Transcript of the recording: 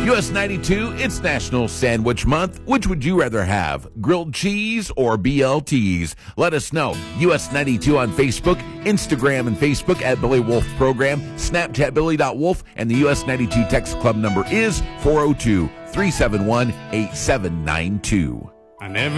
US 92, it's National Sandwich Month. Which would you rather have, grilled cheese or BLTs? Let us know. US 92 on Facebook, Instagram and Facebook at Billy Wolf Program, Snapchat Billy.Wolf, and the US 92 text club number is 402-371-8792. I never